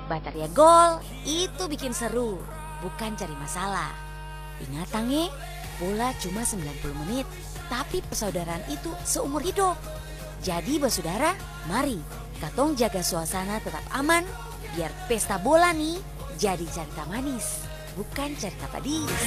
Bataria gol itu bikin seru, bukan cari masalah. Ingat Tange, bola cuma 90 menit, tapi persaudaraan itu seumur hidup. Jadi bersaudara, mari katong jaga suasana tetap aman, biar pesta bola nih jadi cerita manis, bukan cerita pedis.